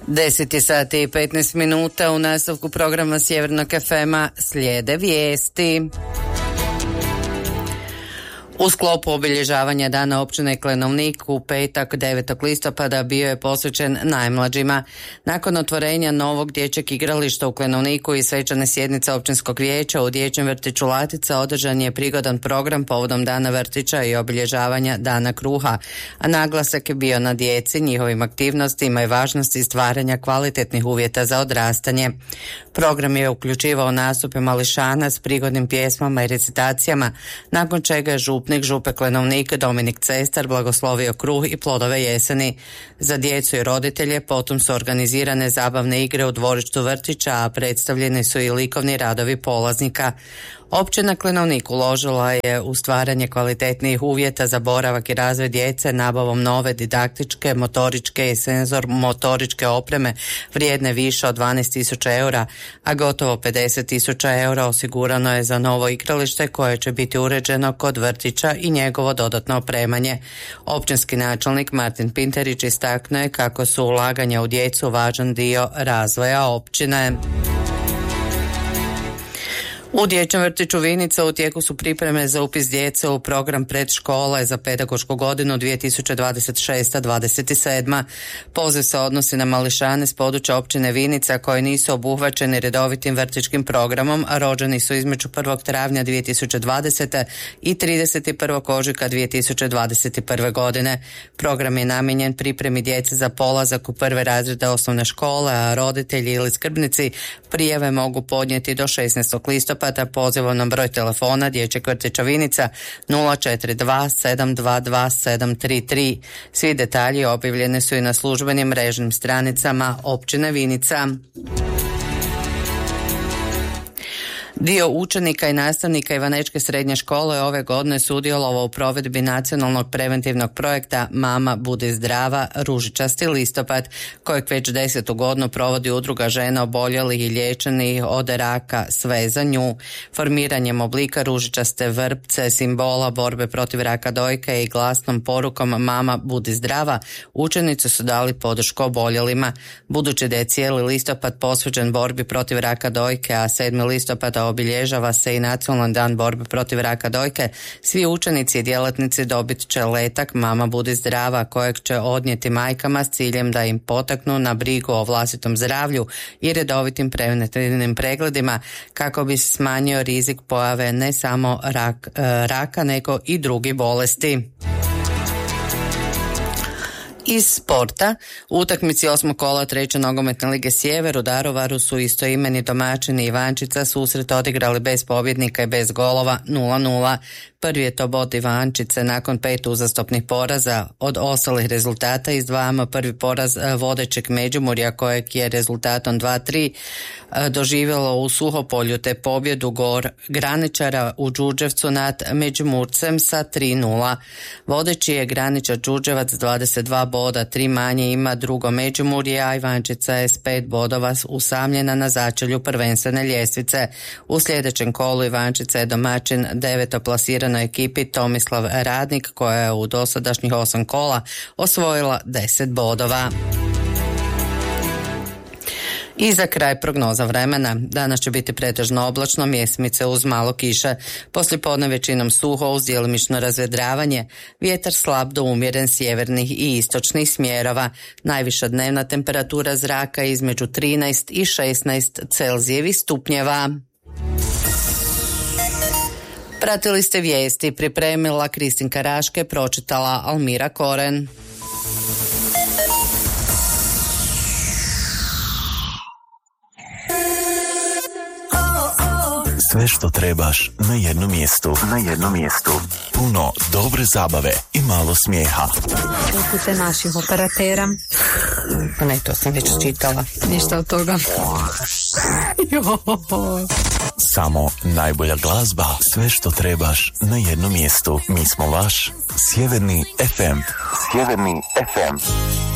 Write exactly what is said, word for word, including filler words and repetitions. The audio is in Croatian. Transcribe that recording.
deset je sati i petnaest minuta. U nastavku programa Sjevernog F M-a slijede vijesti. U sklopu obilježavanja Dana općine Klenovnik u petak devetog listopada bio je posvećen najmlađima. Nakon otvorenja novog dječjeg igrališta u Klenovniku i svečane sjednice općinskog vijeća u dječjem vrtiću Latica održan je prigodan program povodom Dana vrtića i obilježavanja Dana kruha, a naglasak je bio na djeci, njihovim aktivnostima i važnosti stvaranja kvalitetnih uvjeta za odrastanje. Program je uključivao nastupe mališana s prigodnim pjesmama i recitacijama, nakon čega je župnik župe Klenovnik Dominik Cestar blagoslovio kruh i plodove jeseni. Za djecu i roditelje potom su organizirane zabavne igre u dvorištu vrtića, a predstavljeni su i likovni radovi polaznika. Općina Klenovnik uložila je u stvaranje kvalitetnijih uvjeta za boravak i razvoj djece nabavom nove didaktičke, motoričke i senzor motoričke opreme vrijedne više od dvanaest tisuća eura, a gotovo pedeset tisuća eura osigurano je za novo igralište koje će biti uređeno kod vrtića i njegovo dodatno opremanje. Općinski načelnik Martin Pinterić istaknuo je kako su ulaganja u djecu važan dio razvoja općine. U dječjem vrtiću Vinica u tijeku su pripreme za upis djece u program predškole za pedagošku godinu dvije tisuće dvadeset šest dvadeset sedam. Poziv se odnosi na mališane s područja općine Vinica koji nisu obuhvaćeni redovitim vrtićkim programom, a rođeni su između prvog travnja dvije tisuće dvadesete i trideset prvog ožujka dvije tisuće dvadeset prve. godine. Program je namijenjen pripremi djece za polazak u prve razrede osnovne škole, a roditelji ili skrbnici prijave mogu podnijeti do šesnaestog listopada pozivom na broj telefona dječjeg vrtića Vinica nula četiri dva sedam dva dva sedam tri tri. Svi detalji objavljeni su i na službenim mrežnim stranicama općine Vinica. Dio učenika i nastavnika Ivanečke srednje škole ove godine sudjelovao u provedbi nacionalnog preventivnog projekta Mama budi zdrava, ružičasti listopad, kojeg već desetu godinu provodi udruga žena oboljelih i liječenih od raka Sve za nju. Formiranjem oblika ružičaste vrpce, simbola borbe protiv raka dojke i glasnom porukom Mama budi zdrava, učenici su dali podršku oboljelima. Budući da je cijeli listopad posvećen borbi protiv raka dojke, a sedmi listopada obilježava se i nacionalni dan borbe protiv raka dojke, svi učenici i djelatnici dobit će letak Mama budi zdrava, kojeg će odnijeti majkama s ciljem da im potaknu na brigu o vlastitom zdravlju i redovitim preventivnim pregledima kako bi se smanjio rizik pojave ne samo rak, raka nego i drugih bolesti. Iz sporta, u utakmici osmog kola treće nogometne lige Sjever u Daruvaru su istoimeni domaćini Ivančica susret odigrali bez pobjednika i bez golova nula nula. Prvi je to bod Ivančice nakon pet uzastopnih poraza. Od ostalih rezultata izdvajamo prvi poraz vodećeg Međimurja kojeg je rezultatom dva tri doživjelo u Suhopolju, te pobjedu Gor Graničara u Đurđevcu nad Međimurcem sa tri nula. Vodeći je Graničar Đurđevac dvadeset dva boda, tri manje ima drugo Međimurje, a Ivančica je s pet bodova usamljena na začelju prvenstvene ljestvice. U sljedećem kolu Ivančica je domaćin devetoplasirano ekipi Tomislav Radnik koja je u dosadašnjih osam kola osvojila deset bodova. I za kraj prognoza vremena. Danas će biti pretežno oblačno, mjesimice uz malo kiše. Poslijepodne većinom suho uz djelomično razvedravanje. Vjetar slab do umjeren sjevernih i istočnih smjerova. Najviša dnevna temperatura zraka između trinaest i šesnaest Celzijevih stupnjeva. Pratili ste vijesti, pripremila Kristinka Raške, pročitala Almira Koren. Sve što trebaš na jednom mjestu. Na jednom mjestu. Puno dobre zabave i malo smijeha. Upute naših operatera. Pa ne, to sam već čitala. Ništa od toga. Samo najbolja glazba. Sve što trebaš na jednom mjestu. Mi smo vaš Sjeverni ef em. Sjeverni ef em.